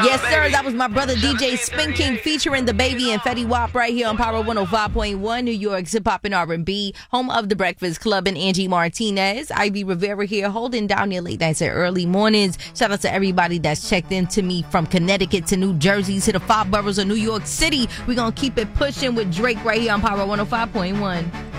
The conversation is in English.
Yes, sir. That was my brother DJ Spin King featuring The Baby and Fetty Wap right here on Power 105.1, New York's hip hop and R&B, home of The Breakfast Club and Angie Martinez. Ivy Rivera here, holding down your late nights and early mornings. Shout out to everybody that's checked in to me from Connecticut to New Jersey to the 5 boroughs of New York City. We're going to keep it pushing with Drake right here on Power 105.1.